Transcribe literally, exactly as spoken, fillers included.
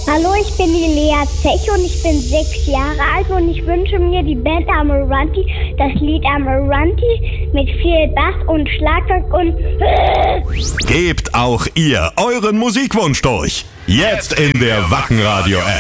Hallo, ich bin die Lea Zech und ich bin sechs Jahre alt und ich wünsche mir die Band Amoranti, das Lied Amoranti mit viel Bass und Schlagzeug und... Gebt auch ihr euren Musikwunsch durch. Jetzt in der Wacken Radio App.